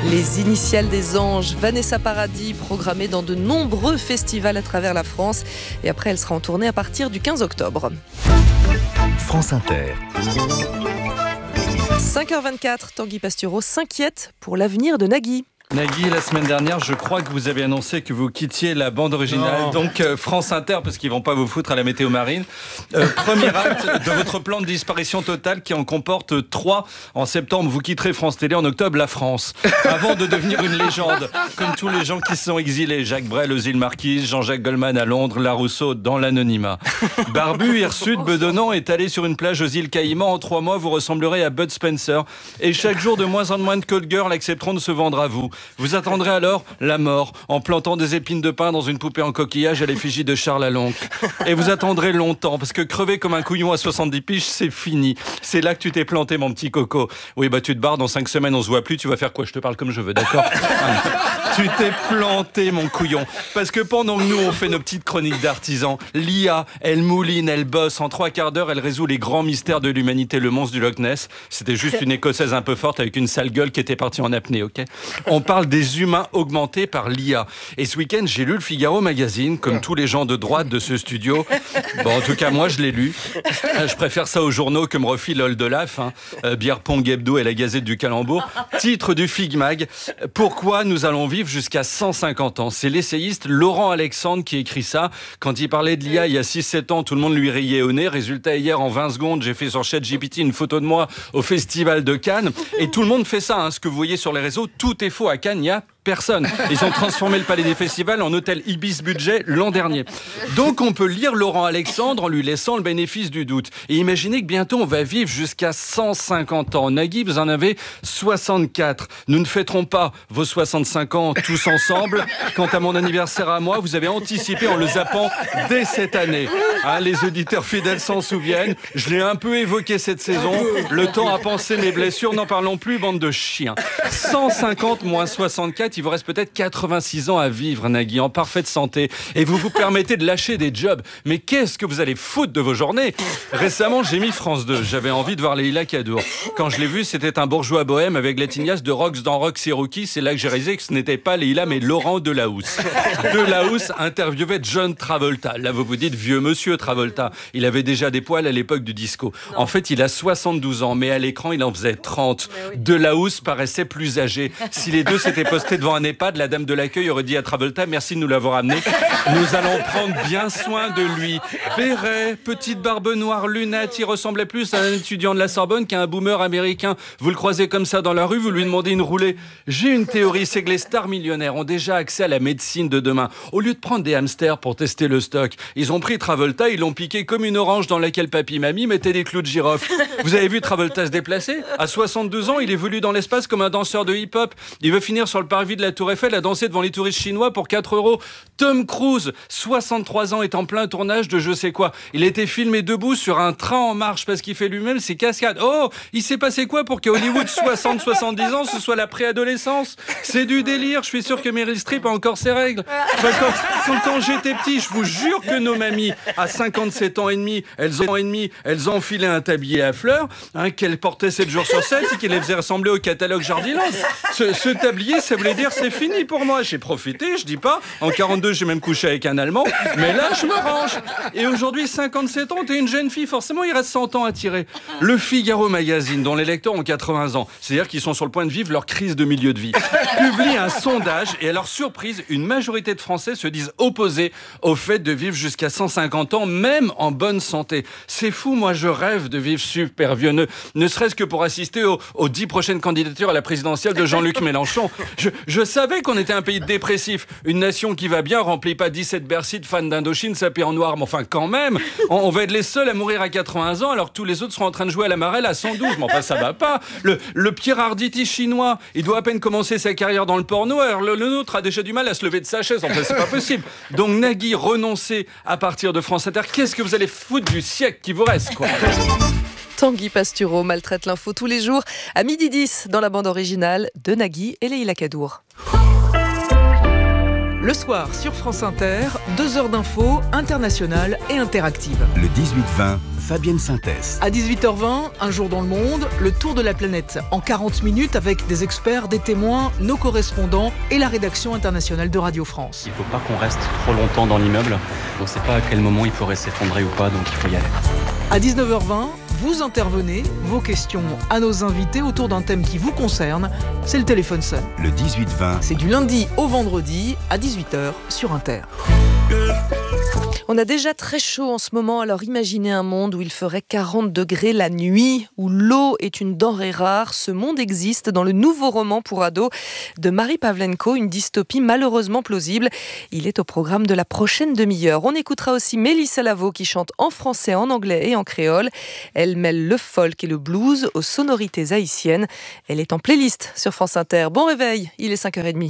Les Initiales des Anges, Vanessa Paradis, programmée dans de nombreux festivals à travers la France. Et après, elle sera en tournée à partir du 15 octobre. France Inter. 5h24, Tanguy Pastureau s'inquiète pour l'avenir de Nagui. Nagui, la semaine dernière, je crois que vous avez annoncé que vous quittiez la bande originale, donc France Inter, parce qu'ils vont pas vous foutre à la météo marine. Premier acte de votre plan de disparition totale qui en comporte 3. En septembre, vous quitterez France Télé, en octobre, la France. Avant de devenir une légende, comme tous les gens qui se sont exilés. Jacques Brel aux îles Marquises, Jean-Jacques Goldman à Londres, Larousseau dans l'anonymat. Barbu, hirsute, bedonnant, étalé sur une plage aux îles Caïmans, en 3 mois, vous ressemblerez à Bud Spencer. Et chaque jour, de moins en moins de call girls accepteront de se vendre à vous. Vous attendrez alors la mort en plantant des épines de pin dans une poupée en coquillage à l'effigie de Charles Alonc. Et vous attendrez longtemps parce que crever comme un couillon à 70 piges, c'est fini. C'est là que tu t'es planté, mon petit coco. Oui, bah tu te barres, dans 5 semaines, on se voit plus. Tu vas faire quoi? Je te parle comme je veux, d'accord? Tu t'es planté, mon couillon. Parce que pendant que nous, on fait nos petites chroniques d'artisans, l'IA, elle mouline, elle bosse. En 3 quarts d'heure, elle résout les grands mystères de l'humanité. Le monstre du Loch Ness, c'était juste une écossaise un peu forte avec une sale gueule qui était partie en apnée, ok? On parle des humains augmentés par l'IA. Et ce week-end, j'ai lu le Figaro Magazine, comme tous les gens de droite de ce studio. Bon, en tout cas, moi, je l'ai lu. Je préfère ça aux journaux que me refile Oldelaf, Bière Pong Hebdo et la Gazette du Calembour. Titre du Fig Mag. Pourquoi nous allons vivre jusqu'à 150 ans? C'est l'essayiste Laurent Alexandre qui écrit ça. Quand il parlait de l'IA il y a 6-7 ans, tout le monde lui riait au nez. Résultat, hier, en 20 secondes, j'ai fait sur ChatGPT une photo de moi au Festival de Cannes. Et tout le monde fait ça. Ce que vous voyez sur les réseaux, tout est faux. À Cannes, il y a personne. Ils ont transformé le Palais des Festivals en hôtel Ibis Budget l'an dernier. Donc on peut lire Laurent Alexandre en lui laissant le bénéfice du doute. Et imaginez que bientôt on va vivre jusqu'à 150 ans. Nagui, vous en avez 64. Nous ne fêterons pas vos 65 ans tous ensemble. Quant à mon anniversaire à moi, vous avez anticipé en le zappant dès cette année. Les auditeurs fidèles s'en souviennent. Je l'ai un peu évoqué cette saison. Le temps à penser mes blessures. N'en parlons plus, bande de chiens. 150 moins 64, il vous reste peut-être 86 ans à vivre, Nagui, en parfaite santé. Et vous vous permettez de lâcher des jobs. Mais qu'est-ce que vous allez foutre de vos journées? Récemment, j'ai mis France 2. J'avais envie de voir Leïla Kadour. Quand je l'ai vu, c'était un bourgeois bohème avec la tignasse de Rox dans Roxy Rookie. C'est là que j'ai réalisé que ce n'était pas Leïla, mais Laurent Delahousse. Delahousse interviewait John Travolta. Là, vous vous dites, vieux monsieur Travolta. Il avait déjà des poils à l'époque du disco. Non. En fait, il a 72 ans, mais à l'écran, il en faisait 30. Delahousse paraissait plus âgé. Si les deux s'étaient postés devant un EHPAD, la dame de l'accueil aurait dit à Travolta, merci de nous l'avoir amené. Nous allons prendre bien soin de lui. Béret, petite barbe noire, lunettes, il ressemblait plus à un étudiant de la Sorbonne qu'à un boomer américain. Vous le croisez comme ça dans la rue, vous lui demandez une roulée. J'ai une théorie, c'est que les stars millionnaires ont déjà accès à la médecine de demain. Au lieu de prendre des hamsters pour tester le stock, ils ont pris Travolta, ils l'ont piqué comme une orange dans laquelle papy-mamie mettait des clous de girofle. Vous avez vu Travolta se déplacer? À 62 ans, il évolue dans l'espace comme un danseur de hip-hop. Il veut finir sur le parvis de la Tour Eiffel à danser devant les touristes chinois pour 4 €. Tom Cruise, 63 ans, est en plein tournage de je sais quoi. Il a été filmé debout sur un train en marche parce qu'il fait lui-même ses cascades. Oh, il s'est passé quoi pour qu'à Hollywood, 60-70 ans, ce soit la préadolescence? C'est du délire. Je suis sûr que Meryl Streep a encore ses règles. Enfin, quand j'étais petit, je vous jure que nos mamies, à 57 ans et demi, elles enfilaient un tablier à fleurs, qu'elles portaient 7 jours sur 7 et qui les faisaient ressembler au catalogue Jardiland. Ce tablier, ça voulait dire c'est fini pour moi. J'ai profité, je dis pas. En 42, j'ai même couché avec un Allemand. Mais là, je me range. Et aujourd'hui, 57 ans, t'es une jeune fille. Forcément, il reste 100 ans à tirer. Le Figaro Magazine, dont les lecteurs ont 80 ans, c'est-à-dire qu'ils sont sur le point de vivre leur crise de milieu de vie, publie un sondage et à leur surprise, une majorité de Français se disent opposés au fait de vivre jusqu'à 150 ans, même en bonne santé. C'est fou, moi, je rêve de vivre super vieux, ne serait-ce que pour assister aux 10 prochaines candidatures à la présidentielle de Jean-Luc Mélenchon. Je savais qu'on était un pays dépressif. Une nation qui va bien remplit pas 17 Bercy de fans d'Indochine sapés en noir. Mais enfin, quand même, on va être les seuls à mourir à 80 ans alors que tous les autres seront en train de jouer à la marelle à 112. Mais enfin, ça va pas. Le Pierre Arditi chinois, il doit à peine commencer sa carrière dans le porno. Alors le nôtre a déjà du mal à se lever de sa chaise. Enfin, c'est pas possible. Donc Nagui, renoncez à partir de France Inter. Qu'est-ce que vous allez foutre du siècle qui vous reste, quoi? Tanguy Pastureau maltraite l'info tous les jours à 12h10 dans la bande originale de Nagui et Leïla Kadour. Le soir, sur France Inter, 2 heures d'infos internationales et interactives. Le 18-20, Fabienne Synthèse. À 18h20, Un jour dans le monde, le tour de la planète en 40 minutes avec des experts, des témoins, nos correspondants et la rédaction internationale de Radio France. Il ne faut pas qu'on reste trop longtemps dans l'immeuble. On ne sait pas à quel moment il pourrait s'effondrer ou pas, donc il faut y aller. À 19h20, vous intervenez, vos questions à nos invités autour d'un thème qui vous concerne, c'est le téléphone sonne. Le 18-20, C'est du lundi au vendredi à 18h sur Inter. On a déjà très chaud en ce moment, alors imaginez un monde où il ferait 40 degrés la nuit, où l'eau est une denrée rare. Ce monde existe dans le nouveau roman pour ados de Marie Pavlenko, une dystopie malheureusement plausible. Il est au programme de la prochaine demi-heure. On écoutera aussi Mélissa Lavo qui chante en français, en anglais et en créole. Elle mêle le folk et le blues aux sonorités haïtiennes. Elle est en playlist sur France Inter. Bon réveil, il est 5h30.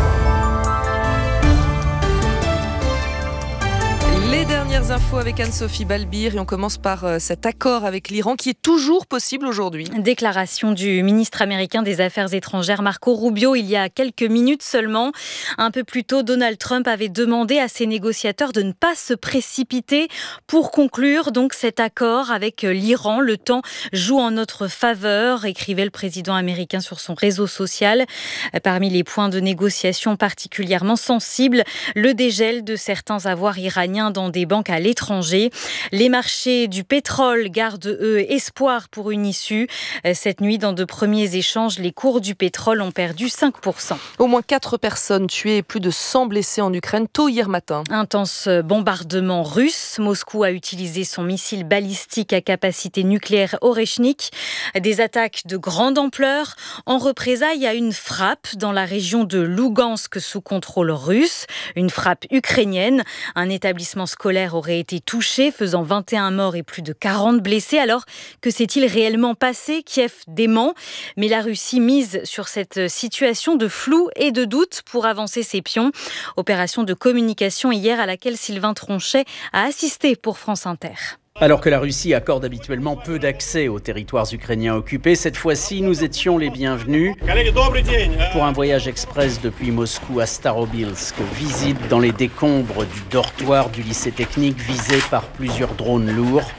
Les dernières infos avec Anne-Sophie Balbir et on commence par cet accord avec l'Iran qui est toujours possible aujourd'hui. Déclaration du ministre américain des Affaires étrangères Marco Rubio il y a quelques minutes seulement. Un peu plus tôt, Donald Trump avait demandé à ses négociateurs de ne pas se précipiter pour conclure donc cet accord avec l'Iran. Le temps joue en notre faveur, écrivait le président américain sur son réseau social. Parmi les points de négociation particulièrement sensibles, le dégel de certains avoirs iraniens dans des banques à l'étranger. Les marchés du pétrole gardent, eux, espoir pour une issue. Cette nuit, dans de premiers échanges, les cours du pétrole ont perdu 5%. Au moins 4 personnes tuées et plus de 100 blessés en Ukraine tôt hier matin. Intense bombardement russe. Moscou a utilisé son missile balistique à capacité nucléaire Oreshnik. Des attaques de grande ampleur en représailles à une frappe dans la région de Lougansk sous contrôle russe. Une frappe ukrainienne. Un établissement scolaire aurait été touché, faisant 21 morts et plus de 40 blessés. Alors, que s'est-il réellement passé ? Kiev dément, mais la Russie mise sur cette situation de flou et de doute pour avancer ses pions. Opération de communication hier à laquelle Sylvain Tronchet a assisté pour France Inter. Alors que la Russie accorde habituellement peu d'accès aux territoires ukrainiens occupés, cette fois-ci, nous étions les bienvenus pour un voyage express depuis Moscou à Starobilsk. Visite dans les décombres du dortoir du lycée technique visé par plusieurs drones lourds.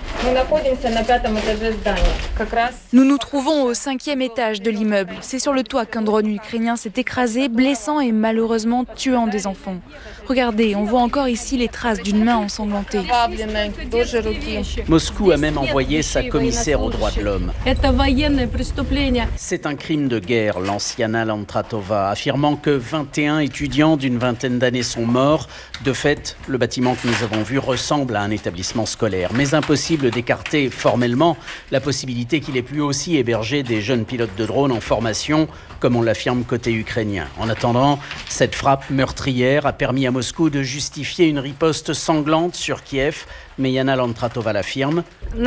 Nous nous trouvons au 5e étage de l'immeuble. C'est sur le toit qu'un drone ukrainien s'est écrasé, blessant et malheureusement tuant des enfants. Regardez, on voit encore ici les traces d'une main ensanglantée. Moscou a même envoyé sa commissaire aux droits de l'homme. C'est un crime de guerre, lance Yana Lantratova, affirmant que 21 étudiants d'une vingtaine d'années sont morts. De fait, le bâtiment que nous avons vu ressemble à un établissement scolaire. Mais impossible d'écarter formellement la possibilité qu'il ait pu aussi héberger des jeunes pilotes de drones en formation, comme on l'affirme côté ukrainien. En attendant, cette frappe meurtrière a permis à Moscou de justifier une riposte sanglante sur Kiev. Mais Yana Lantratova l'affirme.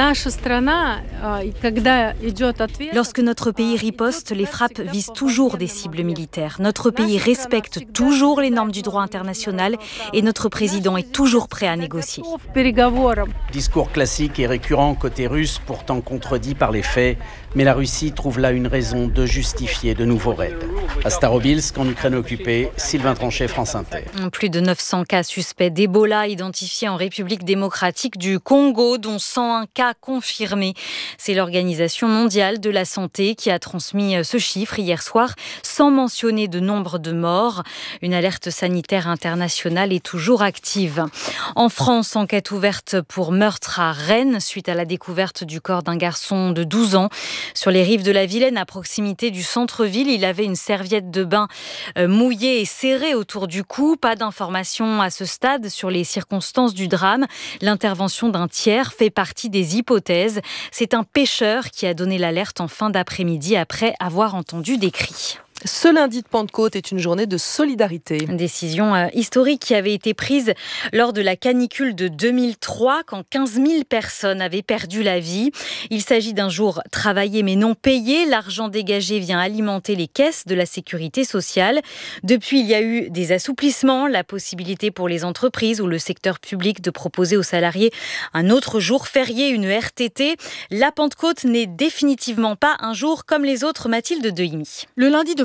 Lorsque notre pays riposte, les frappes visent toujours des cibles militaires. Notre pays respecte toujours les normes du droit international et notre président est toujours prêt à négocier. Discours classique et récurrent côté russe, pourtant contredit par les faits. Mais la Russie trouve là une raison de justifier de nouveaux raids. À Starobilsk, en Ukraine occupée, Sylvain Tronchet, France Inter. Plus de 900 cas suspects d'Ebola identifiés en République démocratique du Congo, dont 101 cas confirmés. C'est l'Organisation mondiale de la santé qui a transmis ce chiffre hier soir, sans mentionner de nombre de morts. Une alerte sanitaire internationale est toujours active. En France, enquête ouverte pour meurtre à Rennes, suite à la découverte du corps d'un garçon de 12 ans. Sur les rives de la Vilaine, à proximité du centre-ville, il avait une serviette de bain mouillée et serrée autour du cou. Pas d'informations à ce stade sur les circonstances du drame. L'intervention d'un tiers fait partie des hypothèses. C'est un pêcheur qui a donné l'alerte en fin d'après-midi après avoir entendu des cris. Ce lundi de Pentecôte est une journée de solidarité. Une décision historique qui avait été prise lors de la canicule de 2003, quand 15 000 personnes avaient perdu la vie. Il s'agit d'un jour travaillé mais non payé. L'argent dégagé vient alimenter les caisses de la sécurité sociale. Depuis, il y a eu des assouplissements, la possibilité pour les entreprises ou le secteur public de proposer aux salariés un autre jour férié, une RTT. La Pentecôte n'est définitivement pas un jour comme les autres, Mathilde Dehimi. Le lundi de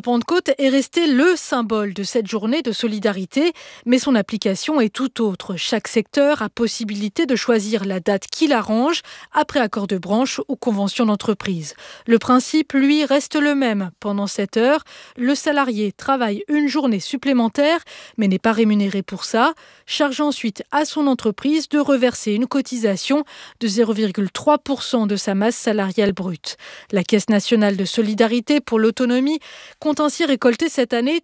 Pentecôte est resté le symbole de cette journée de solidarité, mais son application est tout autre. Chaque secteur a possibilité de choisir la date qui l'arrange, après accord de branche ou convention d'entreprise. Le principe, lui, reste le même. Pendant 7 heures, le salarié travaille une journée supplémentaire, mais n'est pas rémunéré pour ça, charge ensuite à son entreprise de reverser une cotisation de 0,3% de sa masse salariale brute. La Caisse nationale de solidarité pour l'autonomie compte ainsi récolter cette année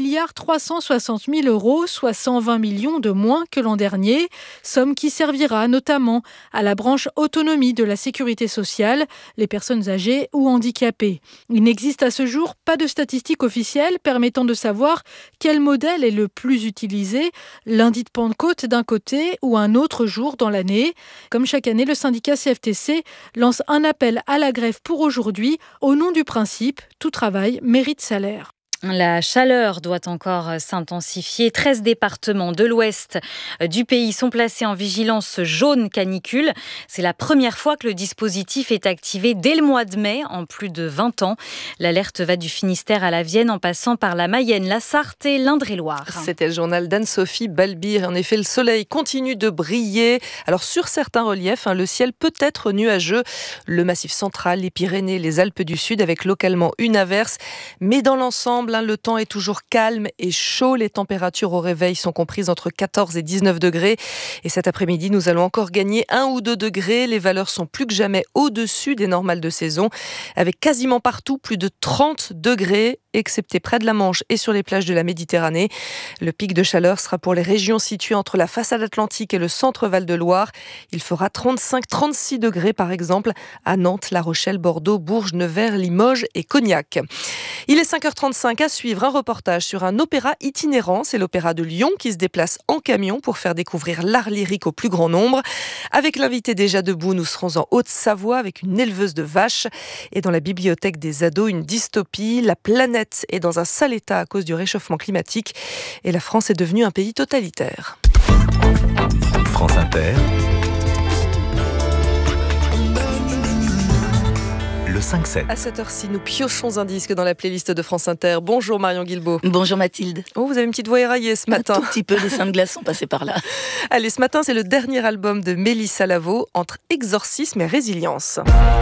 3,360 milliards d'euros, soit 120 millions de moins que l'an dernier, somme qui servira notamment à la branche autonomie de la sécurité sociale, les personnes âgées ou handicapées. Il n'existe à ce jour pas de statistiques officielles permettant de savoir quel modèle est le plus utilisé, lundi de Pentecôte d'un côté ou un autre jour dans l'année. Comme chaque année, le syndicat CFTC lance un appel à la grève pour aujourd'hui au nom du principe « Tout travail mérite salaire ». La chaleur doit encore s'intensifier. 13 départements de l'ouest du pays sont placés en vigilance jaune canicule. C'est la première fois que le dispositif est activé dès le mois de mai en plus de 20 ans. L'alerte va du Finistère à la Vienne en passant par la Mayenne, la Sarthe et l'Indre-et-Loire. C'était le journal d'Anne-Sophie Balbir. En effet, le soleil continue de briller. Alors sur certains reliefs, le ciel peut être nuageux. Le Massif central, les Pyrénées, les Alpes du Sud avec localement une averse. Mais dans l'ensemble, le temps est toujours calme et chaud. Les températures au réveil sont comprises entre 14 et 19 degrés. Et cet après-midi, nous allons encore gagner 1 ou 2 degrés. Les valeurs sont plus que jamais au-dessus des normales de saison, avec quasiment partout plus de 30 degrés, excepté près de la Manche et sur les plages de la Méditerranée. Le pic de chaleur sera pour les régions situées entre la façade atlantique et le centre Val-de-Loire. Il fera 35-36 degrés par exemple à Nantes, La Rochelle, Bordeaux, Bourges, Nevers, Limoges et Cognac. Il est 5h35 à suivre un reportage sur un opéra itinérant. C'est l'opéra de Lyon qui se déplace en camion pour faire découvrir l'art lyrique au plus grand nombre. Avec l'invité déjà debout, nous serons en Haute-Savoie avec une éleveuse de vaches. Et dans la bibliothèque des ados, une dystopie. La planète est dans un sale état à cause du réchauffement climatique. Et la France est devenue un pays totalitaire. France Inter. Le 5-7. À cette heure-ci, nous piochons un disque dans la playlist de France Inter. Bonjour Marion Guilbault. Bonjour Mathilde. Oh, vous avez une petite voix éraillée ce matin. Un tout petit peu, les seins de glace sont passés par là. Allez, ce matin, c'est le dernier album de Mélissa Lavo, entre exorcisme et résilience.